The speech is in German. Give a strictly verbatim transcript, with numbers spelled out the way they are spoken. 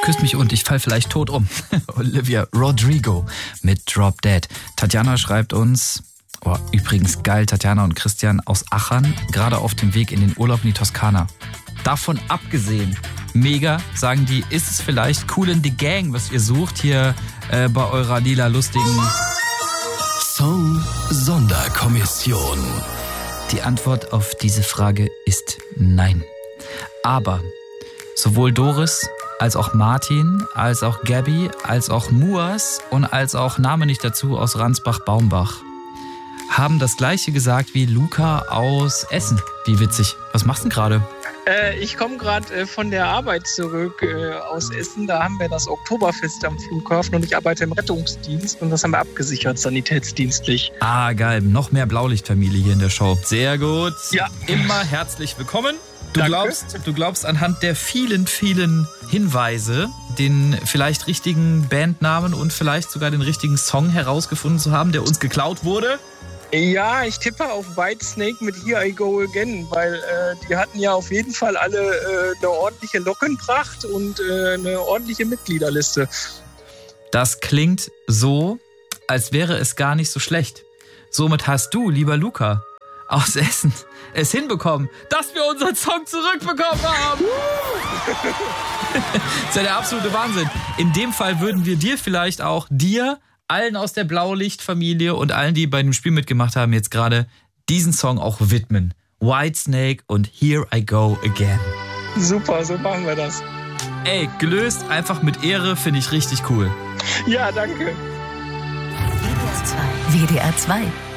Küsst mich und ich fall vielleicht tot um. Olivia Rodrigo mit Drop Dead. Tatjana schreibt uns, oh, übrigens geil, Tatjana und Christian aus Achern, gerade auf dem Weg in den Urlaub in die Toskana. Davon abgesehen, mega, sagen die, ist es vielleicht Kool in the Gang, was ihr sucht hier äh, bei eurer lila lustigen Song Sonderkommission. Die Antwort auf diese Frage ist nein. Aber sowohl Doris als auch Martin, als auch Gabby, als auch Muas und als auch Name nicht dazu aus Ransbach-Baumbach haben das gleiche gesagt wie Luca aus Essen. Wie witzig. Was machst du denn gerade? Äh, ich komme gerade äh, von der Arbeit zurück äh, aus Essen. Da haben wir das Oktoberfest am Flughafen und ich arbeite im Rettungsdienst und das haben wir abgesichert, sanitätsdienstlich. Ah, geil. Noch mehr Blaulichtfamilie hier in der Show. Sehr gut. Ja. Immer herzlich willkommen. Du Danke. glaubst, du glaubst anhand der vielen, vielen Hinweise, den vielleicht richtigen Bandnamen und vielleicht sogar den richtigen Song herausgefunden zu haben, der uns geklaut wurde? Ja, ich tippe auf Whitesnake mit Here I Go Again, weil äh, die hatten ja auf jeden Fall alle äh, eine ordentliche Lockenpracht und äh, eine ordentliche Mitgliederliste. Das klingt so, als wäre es gar nicht so schlecht. Somit hast du, lieber Luca, aus Essen es hinbekommen, dass wir unseren Song zurückbekommen haben. Das ist ja der absolute Wahnsinn. In dem Fall würden wir dir vielleicht auch, dir, allen aus der Blaulichtfamilie und allen, die bei dem Spiel mitgemacht haben, jetzt gerade diesen Song auch widmen. Whitesnake und Here I Go Again. Super, so machen wir das. Ey, gelöst, einfach mit Ehre, finde ich richtig cool. Ja, danke. W D R zwei.